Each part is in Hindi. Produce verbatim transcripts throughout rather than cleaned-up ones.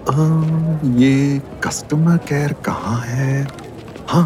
अ, ये कस्टमर केयर कहाँ है? हाँ,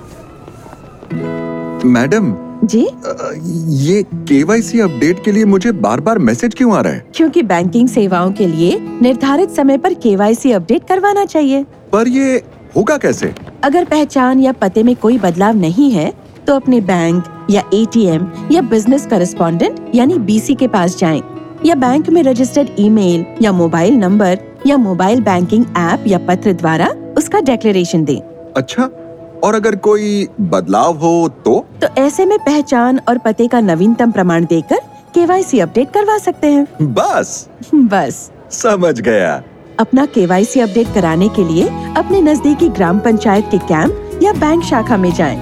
मैडम। जी? अ, ये केवाईसी अपडेट के लिए मुझे बार बार मैसेज क्यों आ रहा है? क्योंकि बैंकिंग सेवाओं के लिए निर्धारित समय पर केवाईसी अपडेट करवाना चाहिए। पर ये होगा कैसे? अगर पहचान या पते में कोई बदलाव नहीं है, तो अपने बैंक या एटीएम या बिजनेस करेस्पॉन्डेंट यानी बीसी के पास जाएं, या बैंक में रजिस्टर्ड ईमेल या मोबाइल नंबर या मोबाइल बैंकिंग ऐप या पत्र द्वारा उसका डिक्लेरेशन दें। अच्छा, और अगर कोई बदलाव हो तो? तो ऐसे में पहचान और पते का नवीनतम प्रमाण देकर केवाईसी अपडेट करवा सकते हैं। बस बस समझ गया। अपना केवाईसी अपडेट कराने के लिए अपने नजदीकी ग्राम पंचायत के कैंप या बैंक शाखा में जाएं।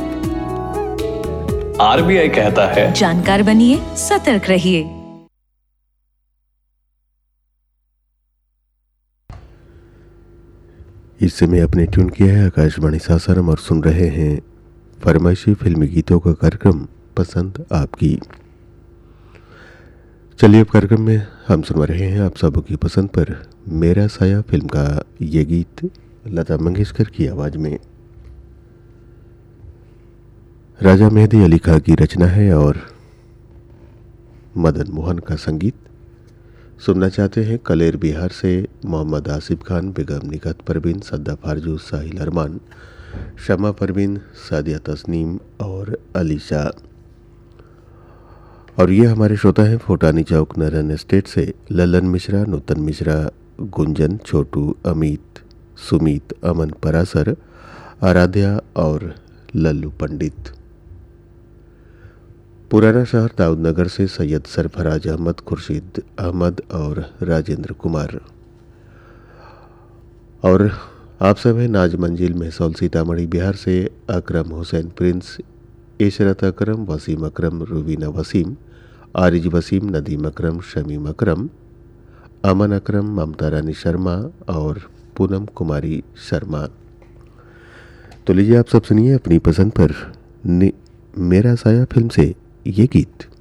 आरबीआई कहता है, जानकार बनिए, सतर्क रहिए। इस समय आपने ट्यून किया है आकाशवाणी सासाराम और सुन रहे हैं फरमाइशी फिल्मी गीतों का कार्यक्रम पसंद आपकी। चलिए अब कार्यक्रम में हम सुन रहे हैं आप सबों की पसंद पर मेरा साया फिल्म का ये गीत लता मंगेशकर की आवाज़ में। राजा मेहदी अली खां की रचना है और मदन मोहन का संगीत। सुनना चाहते हैं कलेर बिहार से मोहम्मद आसिफ खान, बेगम निगहत परवीन, सद्दा फारजू, साहिल अरमान, शमा परवीन, सादिया तस्नीम और अलीशा। और ये हमारे श्रोता हैं फोटानी चौक नरन एस्टेट से ललन मिश्रा, नूतन मिश्रा, गुंजन, छोटू, अमित, सुमित, अमन परासर, आराध्या और लल्लू पंडित। पुराना शहर दाऊदनगर से सैयद सरफराज अहमद, खुर्शीद अहमद और राजेंद्र कुमार। और आप सब हैं नाज मंजिल महसौल सीतामढ़ी बिहार से अकरम हुसैन प्रिंस, इशरत अकरम, वसीम अकरम, रुबीना वसीम, आरिज वसीम, नदीम अकरम, शमीम अकरम, अमन अकरम, ममता रानी शर्मा और पूनम कुमारी शर्मा। तो लीजिए आप सब सुनिए अपनी पसंद पर मेरा साया फिल्म से ये गीत।